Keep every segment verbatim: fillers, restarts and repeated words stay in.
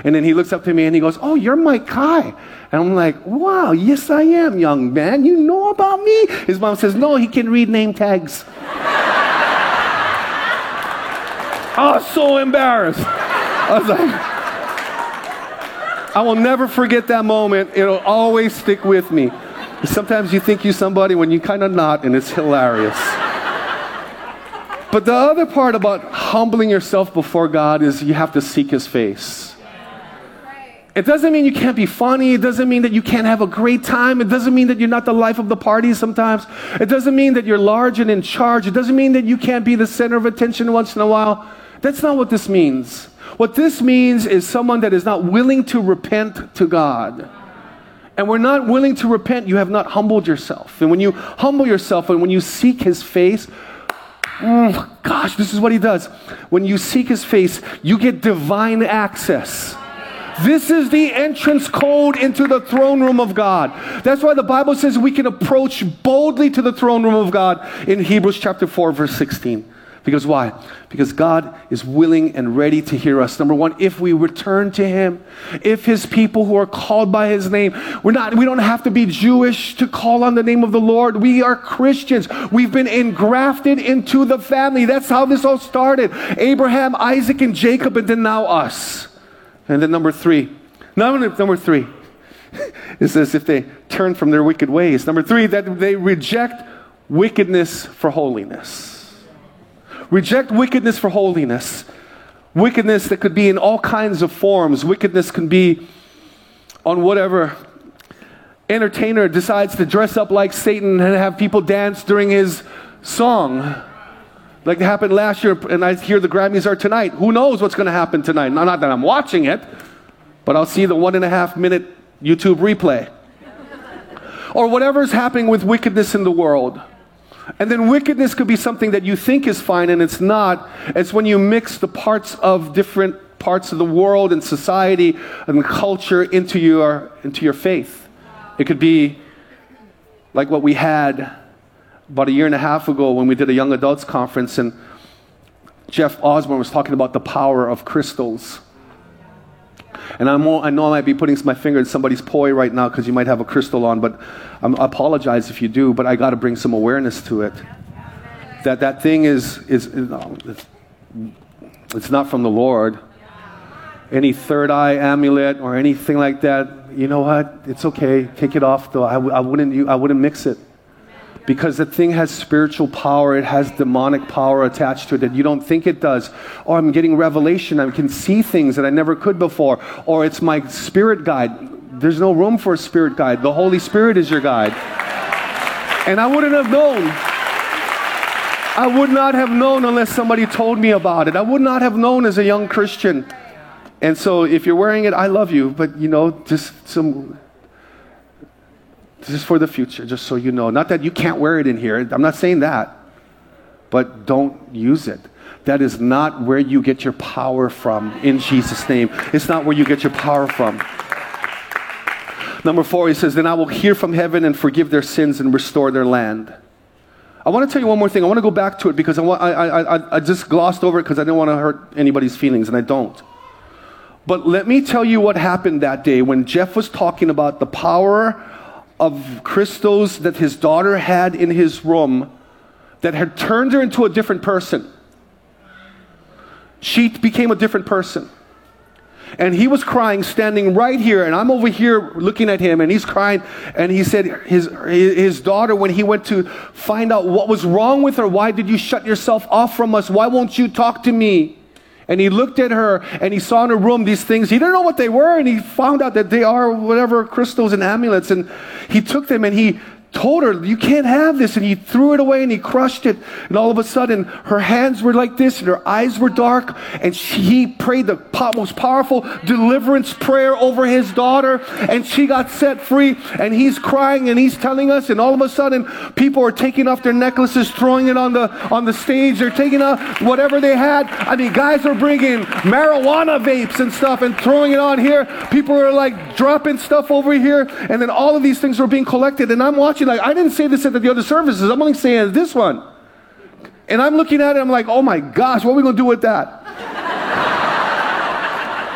And then he looks up to me and he goes, oh, you're Mike Kai. And I'm like, wow, yes I am, young man. You know about me? His mom says, no, he can read name tags. I was so embarrassed. I was like, I will never forget that moment. It'll always stick with me. Sometimes you think you're somebody when you're kind of not, and it's hilarious. But the other part about humbling yourself before God is you have to seek His face. It doesn't mean you can't be funny. It doesn't mean that you can't have a great time. It doesn't mean that you're not the life of the party sometimes. It doesn't mean that you're large and in charge. It doesn't mean that you can't be the center of attention once in a while. That's not what this means. What this means is someone that is not willing to repent to God. And we're not willing to repent, you have not humbled yourself. And when you humble yourself and when you seek His face, mm, gosh, this is what He does. When you seek His face, you get divine access. This is the entrance code into the throne room of God. That's why the Bible says we can approach boldly to the throne room of God in Hebrews chapter four, verse sixteen. Because why? Because God is willing and ready to hear us. Number one, if we return to Him, if His people who are called by His name, we're not, we don't have to be Jewish to call on the name of the Lord. We are Christians. We've been engrafted into the family. That's how this all started. Abraham, Isaac, and Jacob, and then now us. And then number three, number, number three, it says if they turn from their wicked ways. Number three, that they reject wickedness for holiness. Reject wickedness for holiness. Wickedness that could be in all kinds of forms. Wickedness can be on whatever entertainer decides to dress up like Satan and have people dance during his song. Like it happened last year, and I hear the Grammys are tonight. Who knows what's going to happen tonight? Not that I'm watching it, but I'll see the one and a half minute YouTube replay. Or whatever's happening with wickedness in the world. And then wickedness could be something that you think is fine and it's not. It's when you mix the parts of different parts of the world and society and culture into your, into your faith. It could be like what we had about a year and a half ago when we did a young adults conference, and Jeff Osborne was talking about the power of crystals. And I'm, I know I might be putting my finger in somebody's poi right now because you might have a crystal on, but I'm, I apologize if you do, but I got to bring some awareness to it. That that thing is, is, is it's, it's not from the Lord. Any third eye amulet or anything like that, you know what? It's okay. Take it off though. I, I, wouldn't, I wouldn't mix it. Because the thing has spiritual power, it has demonic power attached to it that you don't think it does. Or I'm getting revelation, I can see things that I never could before. Or it's my spirit guide. There's no room for a spirit guide. The Holy Spirit is your guide. And I wouldn't have known. I would not have known unless somebody told me about it. I would not have known as a young Christian. And so if you're wearing it, I love you. But you know, just some... This is for the future, just so you know. Not that you can't wear it in here. I'm not saying that. But don't use it. That is not where you get your power from, in Jesus' name. It's not where you get your power from. Number four, he says, then I will hear from heaven and forgive their sins and restore their land. I want to tell you one more thing. I want to go back to it because I, want, I, I, I just glossed over it because I didn't want to hurt anybody's feelings, and I don't. But let me tell you what happened that day when Jeff was talking about the power of crystals that his daughter had in his room that had turned her into a different person. She became a different person. And he was crying standing right here, and I'm over here looking at him, and he's crying, and he said his, his daughter, when he went to find out what was wrong with her, why did you shut yourself off from us? Why won't you talk to me? And he looked at her and he saw in her room these things. He didn't know what they were, and he found out that they are whatever crystals and amulets. And he took them and he told her, you can't have this. And he threw it away and he crushed it. And all of a sudden, her hands were like this and her eyes were dark. And she, he prayed the most powerful deliverance prayer over his daughter. And she got set free. And he's crying and he's telling us. And all of a sudden, people are taking off their necklaces, throwing it on the, on the stage. They're taking off whatever they had. I mean, guys are bringing marijuana vapes and stuff and throwing it on here. People are like dropping stuff over here. And then all of these things are being collected. And I'm watching. Like, I didn't say this at the other services. I'm only saying this one. And I'm looking at it, I'm like, oh my gosh, what are we going to do with that?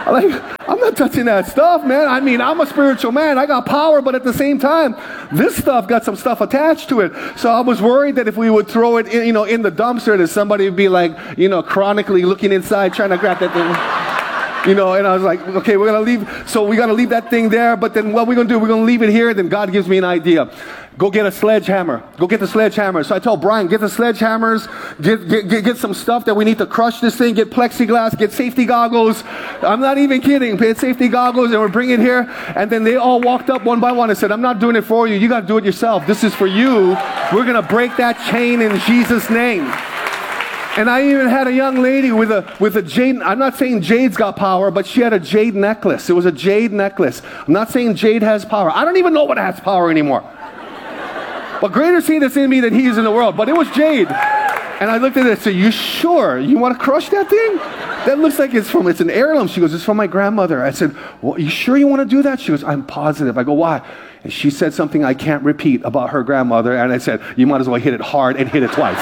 Like, I'm not touching that stuff, man. I mean, I'm a spiritual man. I got power, but at the same time, this stuff got some stuff attached to it. So I was worried that if we would throw it in, you know, in the dumpster, that somebody would be like, you know, chronically looking inside, trying to grab that thing. You know, and I was like, okay, we're going to leave. So we got to leave that thing there. But then what we're going to do, we're going to leave it here. Then God gives me an idea. Go get a sledgehammer. Go get the sledgehammer. So I told Brian, get the sledgehammers, get, get, get, get some stuff that we need to crush this thing, get plexiglass, get safety goggles. I'm not even kidding. Get safety goggles, and we're bringing it here. And then they all walked up one by one and said, I'm not doing it for you. You got to do it yourself. This is for you. We're going to break that chain in Jesus' name. And I even had a young lady with a with a jade. I'm not saying Jade's got power, but she had a jade necklace. It was a jade necklace. I'm not saying Jade has power. I don't even know what has power anymore. But greater is he that's in me than he is in the world. But it was jade. And I looked at it and said, you sure? You want to crush that thing? That looks like it's from, it's an heirloom. She goes, it's from my grandmother. I said, well, you sure you want to do that? She goes, I'm positive. I go, why? And she said something I can't repeat about her grandmother. And I said, you might as well hit it hard and hit it twice.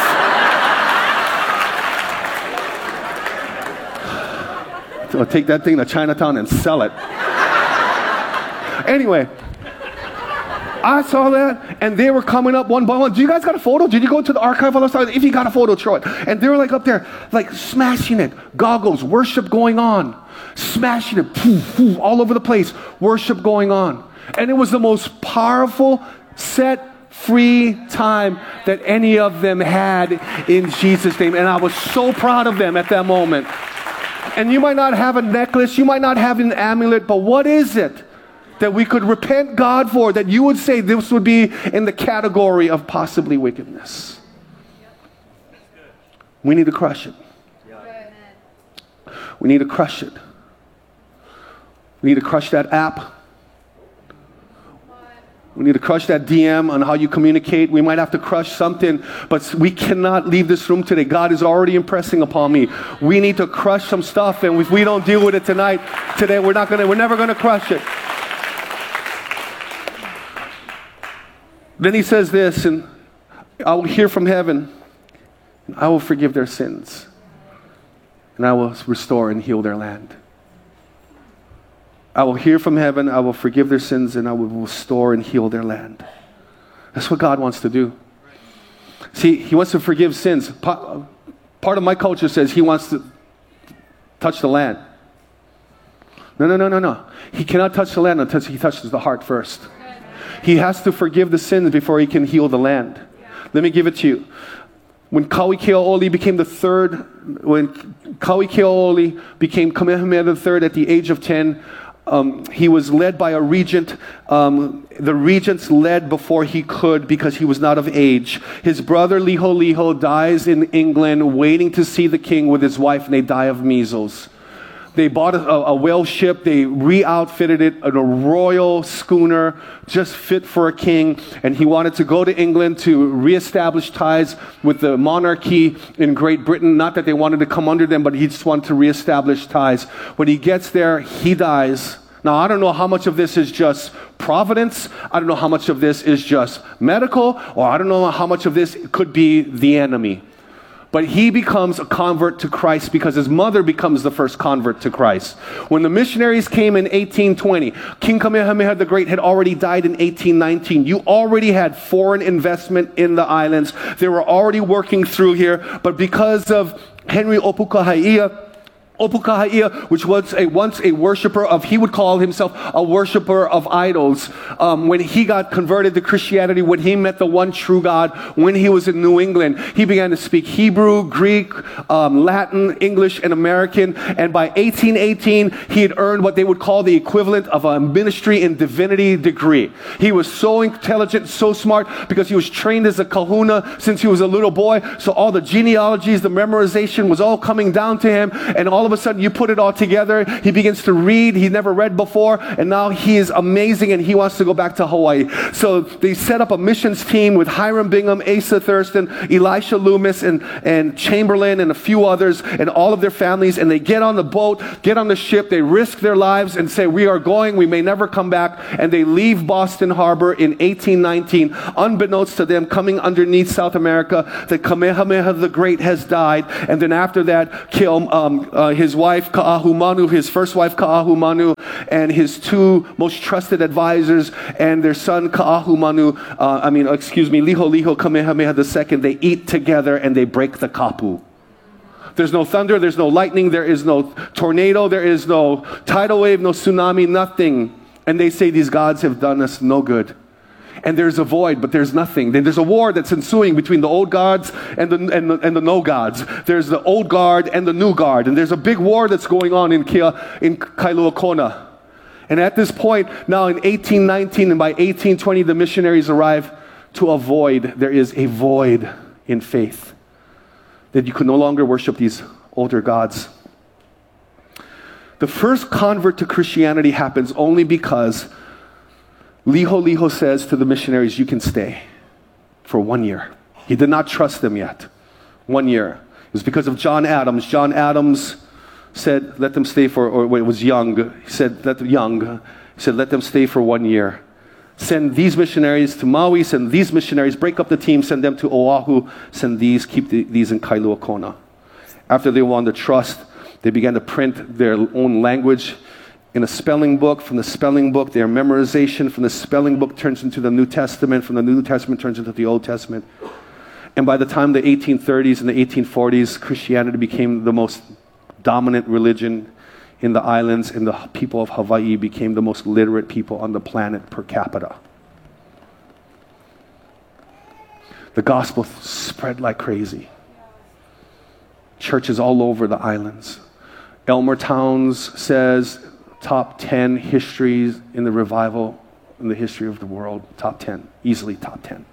So I'll take that thing to Chinatown and sell it. Anyway. I saw that, and they were coming up one by one. Do you guys got a photo? Did you go to the archive? If you got a photo, show it. And they were like up there, like smashing it. Goggles, worship going on. Smashing it, poof, poof, all over the place. Worship going on. And it was the most powerful, set free time that any of them had in Jesus' name. And I was so proud of them at that moment. And you might not have a necklace, you might not have an amulet, but what is it that we could repent God for, that you would say this would be in the category of possibly wickedness? We need to crush it. We need to crush it. We need to crush that app. We need to crush that D M on how you communicate. We might have to crush something, but we cannot leave this room today. God is already impressing upon me. We need to crush some stuff, and if we don't deal with it tonight, today, we're not gonna, we're never gonna crush it. Then he says this, and I will hear from heaven, and I will forgive their sins, and I will restore and heal their land. I will hear from heaven, I will forgive their sins, and I will restore and heal their land. That's what God wants to do. See, he wants to forgive sins. Part of my culture says he wants to touch the land. No, no, no, no, no. He cannot touch the land until he touches the heart first. He has to forgive the sins before he can heal the land. Let me give it to you. When Kauai Keaoli became the third, when Kauai Keaoli became Kamehameha the third at the age of ten, um, he was led by a regent. Um, the regents led before he could because he was not of age. His brother Liholiho dies in England waiting to see the king with his wife, and they die of measles. They bought a, a whale ship, they re-outfitted it, a royal schooner, just fit for a king, and he wanted to go to England to re-establish ties with the monarchy in Great Britain. Not that they wanted to come under them, but he just wanted to re-establish ties. When he gets there, he dies. Now, I don't know how much of this is just providence, I don't know how much of this is just medical, or I don't know how much of this could be the enemy. But he becomes a convert to Christ because his mother becomes the first convert to Christ. When the missionaries came in eighteen twenty, King Kamehameha the Great had already died in eighteen nineteen. You already had foreign investment in the islands. They were already working through here. But because of Henry Opukahaia, Opukahaia, which was a, once a worshiper of, he would call himself a worshiper of idols. Um, when he got converted to Christianity, when he met the one true God, when he was in New England, he began to speak Hebrew, Greek, um, Latin, English, and American. And by eighteen eighteen, he had earned what they would call the equivalent of a ministry in divinity degree. He was so intelligent, so smart, because he was trained as a kahuna since he was a little boy. So all the genealogies, the memorization was all coming down to him, and all All of a sudden, you put it all together. He begins to read. He never read before, and now he is amazing, and he wants to go back to Hawaii. So they set up a missions team with Hiram Bingham, Asa Thurston, Elisha Loomis, and, and Chamberlain, and a few others, and all of their families, and they get on the boat, get on the ship, they risk their lives and say, we are going, we may never come back, and they leave Boston Harbor in eighteen nineteen, unbeknownst to them, coming underneath South America, that Kamehameha the Great has died, and then after that, Kil, um, uh, his wife Ka'ahumanu, his first wife Ka'ahumanu, and his two most trusted advisors, and their son Ka'ahumanu, uh, I mean, excuse me, Liholiho Kamehameha the second, they eat together and they break the kapu. There's no thunder, there's no lightning, there is no tornado, there is no tidal wave, no tsunami, nothing. And they say these gods have done us no good. And there's a void, but there's nothing. Then there's a war that's ensuing between the old gods and the, and the, and the no gods. There's the old guard and the new guard. And there's a big war that's going on in, Kia, in Kailua Kona. And at this point, now in eighteen nineteen and by eighteen twenty, the missionaries arrive to a void. There is a void in faith. That you could no longer worship these older gods. The first convert to Christianity happens only because Liholiho says to the missionaries, you can stay for one year. He did not trust them yet. One year. It was because of John Adams. John Adams said, let them stay for, or when it was Young, he said, let them, Young, he said, let them stay for one year. Send these missionaries to Maui, send these missionaries, break up the team, send them to Oahu, send these, keep the, these in Kailua Kona. After they won the trust, they began to print their own language in a spelling book. From the spelling book, their memorization from the spelling book turns into the New Testament. From the New Testament turns into the Old Testament. And by the time the eighteen thirties and the eighteen forties, Christianity became the most dominant religion in the islands, and the people of Hawaii became the most literate people on the planet per capita. The gospel spread like crazy. Churches all over the islands. Elmer Towns says top ten histories in the revival in the history of the world. Top ten. Easily top ten.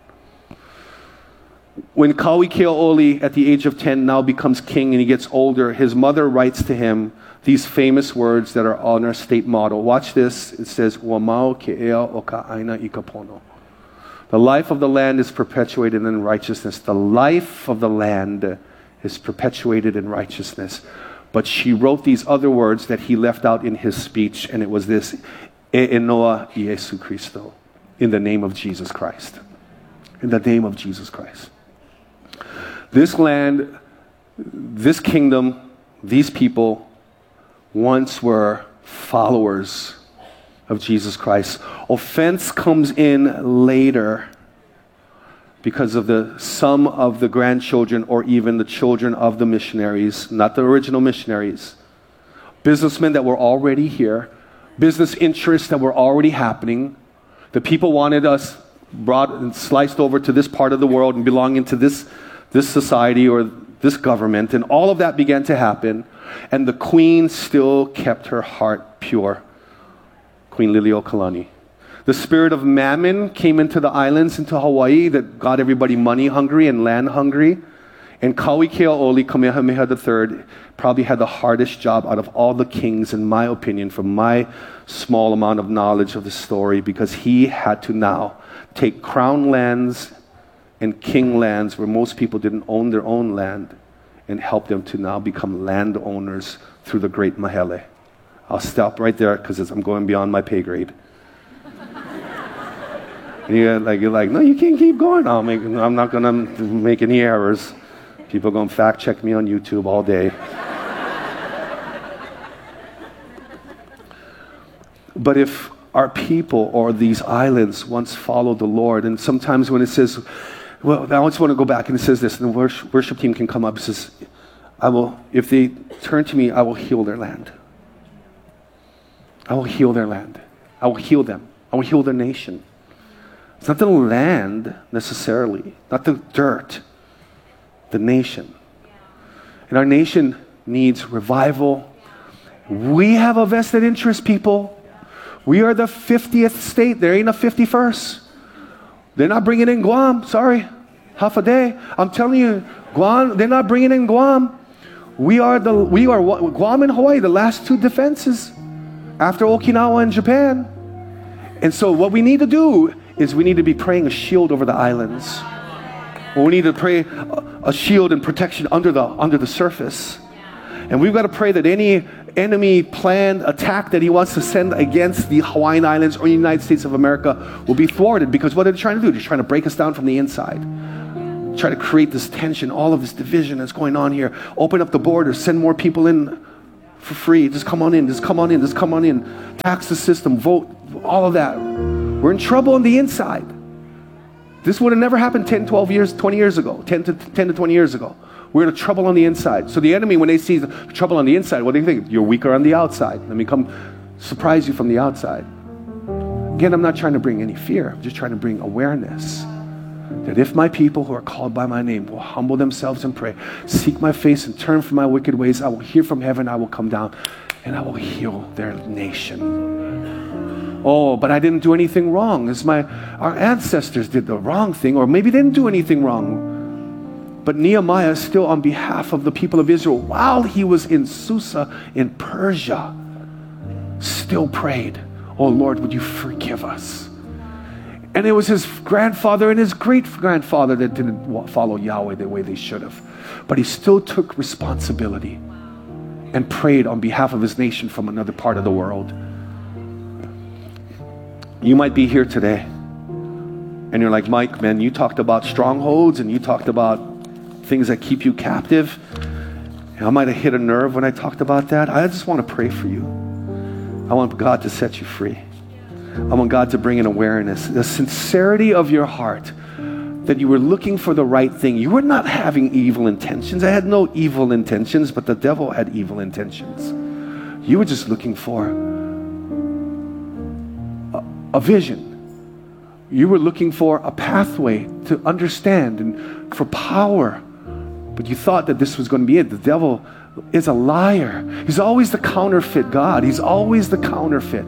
When Kauikeaoli at the age of ten now becomes king and he gets older, his mother writes to him these famous words that are on our state motto. Watch this. It says, "Wamau ke'ea o ka'aina i kapono." The life of the land is perpetuated in righteousness. The life of the land is perpetuated in righteousness. But she wrote these other words that he left out in his speech, and it was this, E enoa Iesu Christo, in the name of Jesus Christ. In the name of Jesus Christ. This land, this kingdom, these people once were followers of Jesus Christ. Offense comes in later because of the some of the grandchildren or even the children of the missionaries, not the original missionaries. Businessmen that were already here, business interests that were already happening. The people wanted us brought and sliced over to this part of the world and belonging to this, this society or this government, and all of that began to happen, and the queen still kept her heart pure. Queen Liliuokalani. The spirit of mammon came into the islands, into Hawaii, that got everybody money hungry and land hungry. And Kauikeaoli, Kamehameha the third, probably had the hardest job out of all the kings, in my opinion, from my small amount of knowledge of the story, because he had to now take crown lands and king lands where most people didn't own their own land and help them to now become landowners through the great Mahele. I'll stop right there because I'm going beyond my pay grade. And you're like, you're like, no, you can't keep going. I'll make, I'm not going to make any errors. People are going to fact check me on YouTube all day. But if our people or these islands once followed the Lord, and sometimes when it says, well, I just want to go back and it says this, and the worship, worship team can come up, it says, I will, if they turn to me, I will heal their land. I will heal their land. I will heal them. I will heal their nation. It's not the land necessarily, not the dirt, the nation. And our nation needs revival. We have a vested interest, people. We are the fiftieth state. There ain't a fifty-first. They're not bringing in Guam. Sorry. Half a day. I'm telling you, Guam, they're not bringing in Guam. We are, the, we are Guam and Hawaii, the last two defenses after Okinawa and Japan. And so what we need to do is we need to be praying a shield over the islands. We need to pray a shield and protection under the, under the surface. And we've got to pray that any enemy planned attack that he wants to send against the Hawaiian Islands or the United States of America will be thwarted, because what they're trying to do, they're trying to break us down from the inside. Try to create this tension, all of this division that's going on here. Open up the borders, send more people in for free. Just come on in, just come on in, just come on in. Tax the system, vote, all of that. We're in trouble on the inside. This would have never happened ten, twelve years, twenty years ago, ten to twenty years ago. We're in trouble on the inside. So the enemy, when they see the trouble on the inside, what do you think? You're weaker on the outside. Let me come surprise you from the outside. Again, I'm not trying to bring any fear. I'm just trying to bring awareness that if my people who are called by my name will humble themselves and pray, seek my face and turn from my wicked ways, I will hear from heaven, I will come down, and I will heal their nation. Oh, but I didn't do anything wrong. It's my, our ancestors did the wrong thing, or maybe they didn't do anything wrong. But Nehemiah still, on behalf of the people of Israel, while he was in Susa in Persia, still prayed, oh Lord, would you forgive us? And it was his grandfather and his great-grandfather that didn't follow Yahweh the way they should have. But he still took responsibility and prayed on behalf of his nation from another part of the world. You might be here today and you're like, Mike, man, you talked about strongholds and you talked about things that keep you captive. And I might have hit a nerve when I talked about that. I just want to pray for you. I want God to set you free. I want God to bring in awareness, the sincerity of your heart, that you were looking for the right thing. You were not having evil intentions. I had no evil intentions, but the devil had evil intentions. You were just looking for a, a vision. You were looking for a pathway to understand and for power. But you thought that this was going to be it. The devil is a liar. He's always the counterfeit God. He's always the counterfeit.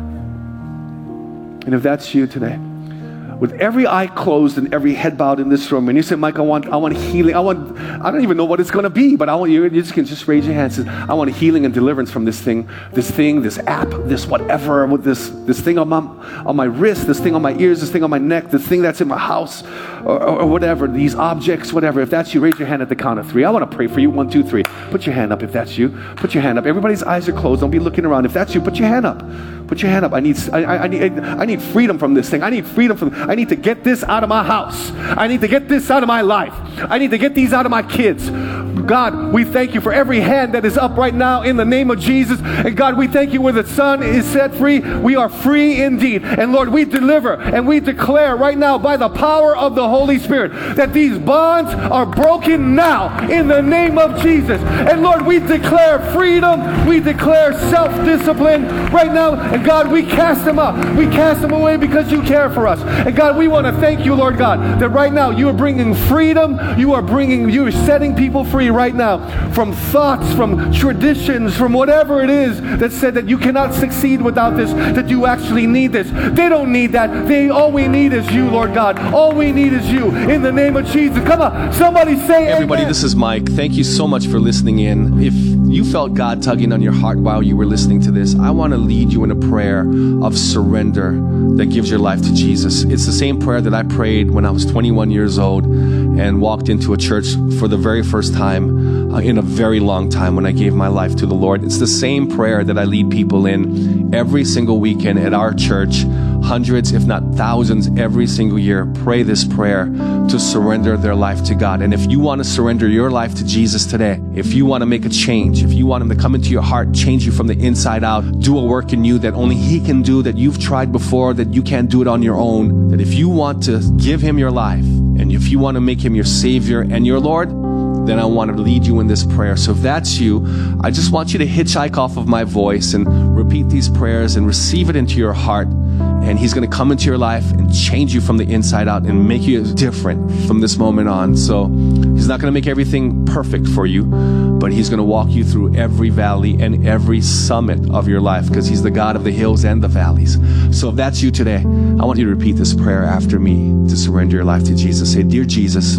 And if that's you today, with every eye closed and every head bowed in this room, and you say, Mike, I want, I want healing. I want, I don't even know what it's going to be, but I want you, you just can just raise your hands. I want healing and deliverance from this thing, this thing, this app, this whatever, with this, this thing on my, on my wrist, this thing on my ears, this thing on my neck, this thing that's in my house, or, or, or whatever, these objects, whatever. If that's you, raise your hand at the count of three. I want to pray for you. One, two, three. Put your hand up if that's you. Put your hand up. Everybody's eyes are closed. Don't be looking around. If that's you, put your hand up. Put your hand up. I need, I, I, need, I need freedom from this thing. I need freedom from, I need to get this out of my house. I need to get this out of my life. I need to get these out of my kids. God, we thank you for every hand that is up right now in the name of Jesus. And God, we thank you where the Son is set free, we are free indeed. And Lord, we deliver and we declare right now by the power of the Holy Spirit that these bonds are broken now in the name of Jesus. And Lord, we declare freedom. We declare self-discipline right now. And God, we cast them out. We cast them away because you care for us. And God, we want to thank you, Lord God, that right now you are bringing freedom. You are bringing, you are setting people free right now from thoughts, from traditions, from whatever it is that said that you cannot succeed without this, that you actually need this. They don't need that. They, all we need is you, Lord God. All we need is you in the name of Jesus. Come on, somebody say Everybody, amen. This is Mike. Thank you so much for listening in. If you felt God tugging on your heart while you were listening to this, I want to lead you in a prayer of surrender that gives your life to Jesus. It's the same prayer that I prayed when I was twenty-one years old and walked into a church for the very first time uh, in a very long time when I gave my life to the Lord. It's the same prayer that I lead people in every single weekend at our church. Hundreds, if not thousands, every single year pray this prayer to surrender their life to God. And if you want to surrender your life to Jesus today, if you want to make a change, if you want Him to come into your heart, change you from the inside out, do a work in you that only He can do, that you've tried before, that you can't do it on your own, that if you want to give Him your life, and if you want to make Him your Savior and your Lord, then I want to lead you in this prayer. So if that's you, I just want you to hitchhike off of my voice and repeat these prayers and receive it into your heart. And He's going to come into your life and change you from the inside out and make you different from this moment on. So He's not going to make everything perfect for you, but He's going to walk you through every valley and every summit of your life, because He's the God of the hills and the valleys. So if that's you today, I want you to repeat this prayer after me to surrender your life to Jesus. Say, Dear Jesus,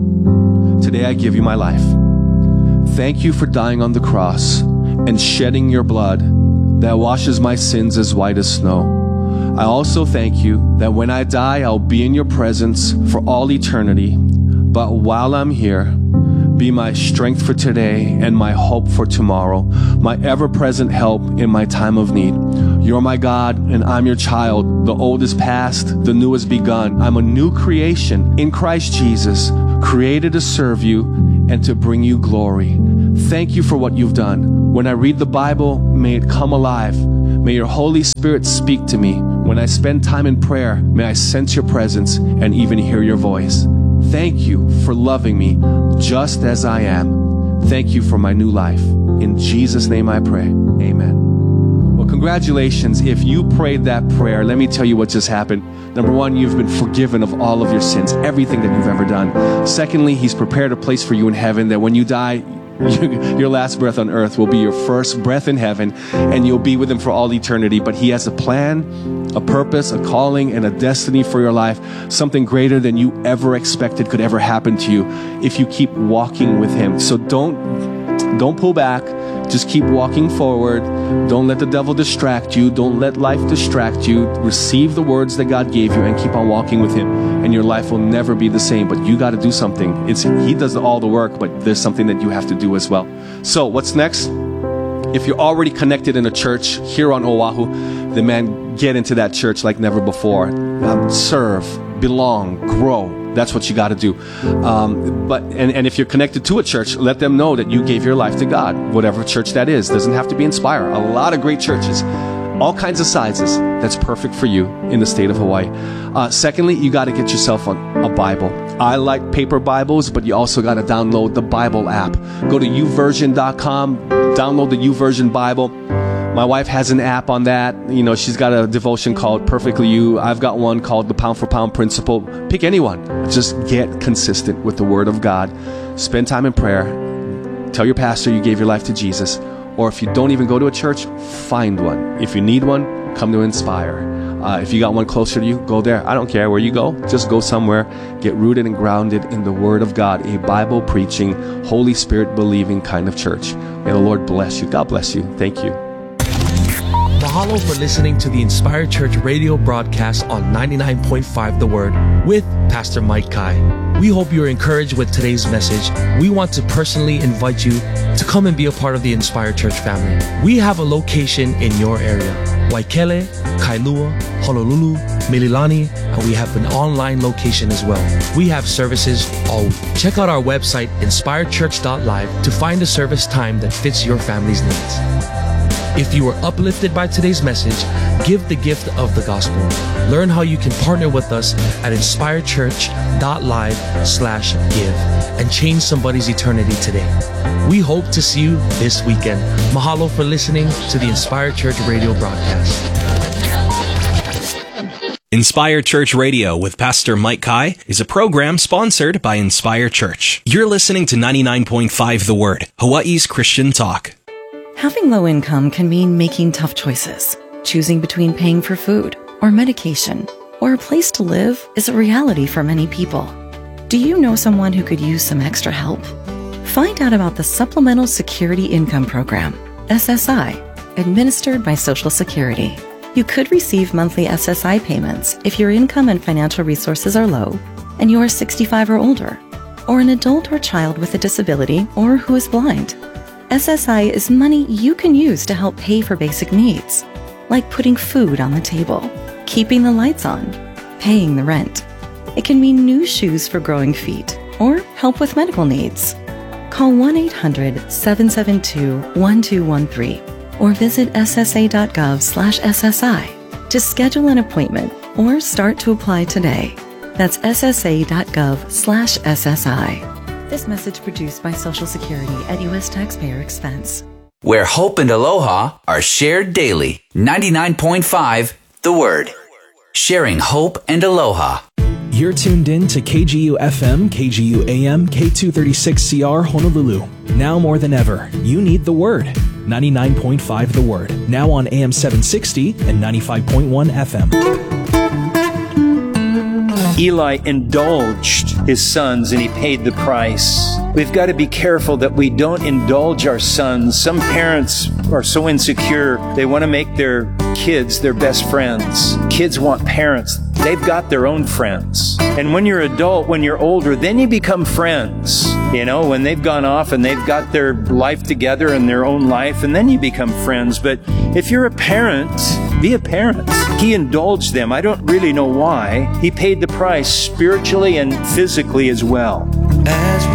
today I give you my life. Thank you for dying on the cross and shedding your blood that washes my sins as white as snow. I also thank you that when I die, I'll be in your presence for all eternity. But while I'm here, be my strength for today and my hope for tomorrow, my ever-present help in my time of need. You're my God, and I'm your child. The old is past, the new has begun. I'm a new creation in Christ Jesus, created to serve you and to bring you glory. Thank you for what you've done. When I read the Bible, may it come alive. May your Holy Spirit speak to me. When I spend time in prayer, may I sense your presence and even hear your voice. Thank you for loving me just as I am. Thank you for my new life. In Jesus' name I pray. Amen. Well, congratulations. If you prayed that prayer, let me tell you what just happened. Number one, you've been forgiven of all of your sins, everything that you've ever done. Secondly, He's prepared a place for you in heaven that when you die, your last breath on earth will be your first breath in heaven, and you'll be with Him for all eternity. But He has a plan, a purpose, a calling, and a destiny for your life, something greater than you ever expected could ever happen to you if you keep walking with Him. So don't don't pull back. Just keep walking forward. Don't let the devil distract you. Don't let life distract you. Receive the words that God gave you and keep on walking with Him, and your life will never be the same. But you got to do something. It's He does all the work, but there's something that you have to do as well. So what's next? If you're already connected in a church here on Oahu, then man, get into that church like never before. Um, serve, belong, grow. That's what you got to do. Um, but and, and if you're connected to a church, let them know that you gave your life to God, whatever church that is. Doesn't have to be Inspire. A lot of great churches, all kinds of sizes. That's perfect for you in the state of Hawaii. Uh, secondly, you got to get yourself on a Bible. I like paper Bibles, but you also got to download the Bible app. Go to u version dot com, download the YouVersion Bible. My wife has an app on that. You know, she's got a devotion called Perfectly You. I've got one called the Pound for Pound Principle. Pick anyone. Just get consistent with the Word of God. Spend time in prayer. Tell your pastor you gave your life to Jesus. Or if you don't even go to a church, find one. If you need one, come to Inspire. Uh, if you got one closer to you, go there. I don't care where you go. Just go somewhere. Get rooted and grounded in the Word of God. A Bible-preaching, Holy Spirit-believing kind of church. May the Lord bless you. God bless you. Thank you. Mahalo for listening to the Inspire Church radio broadcast on ninety-nine point five The Word with Pastor Mike Kai. We hope you are encouraged with today's message. We want to personally invite you to come and be a part of the Inspire Church family. We have a location in your area: Waikele, Kailua, Honolulu, Mililani, and we have an online location as well. We have services all week. Check out our website, inspired church dot live, to find a service time that fits your family's needs. If you were uplifted by today's message, give the gift of the gospel. Learn how you can partner with us at inspired church dot live slash give and change somebody's eternity today. We hope to see you this weekend. Mahalo for listening to the Inspired Church radio broadcast. Inspire Church Radio with Pastor Mike Kai is a program sponsored by Inspire Church. You're listening to ninety-nine point five The Word, Hawaii's Christian talk. Having low income can mean making tough choices. Choosing between paying for food or medication or a place to live is a reality for many people. Do you know someone who could use some extra help? Find out about the Supplemental Security Income Program, S S I, administered by Social Security. You could receive monthly S S I payments if your income and financial resources are low and you are sixty-five or older, or an adult or child with a disability or who is blind. S S I is money you can use to help pay for basic needs, like putting food on the table, keeping the lights on, paying the rent. It can mean new shoes for growing feet or help with medical needs. Call one eight hundred, seven seven two, one two one three or visit s s a dot gov slash s s i to schedule an appointment or start to apply today. That's s s a dot gov slash s s i. This message produced by Social Security at U S taxpayer expense. Where hope and aloha are shared daily. ninety-nine point five The Word. Sharing hope and aloha. You're tuned in to K G U F M, K G U A M, K two thirty-six C R Honolulu. Now more than ever, you need the Word. ninety-nine point five The Word. Now on A M seven sixty and ninety-five point one F M. Eli indulged his sons and he paid the price. We've got to be careful that we don't indulge our sons. Some parents are so insecure, they want to make their kids their best friends. Kids want parents. They've got their own friends. And when you're adult, when you're older, then you become friends. You know, when they've gone off and they've got their life together and their own life, and then you become friends. But if you're a parent, be a parent. He indulged them. I don't really know why. He paid the price spiritually and physically as well. As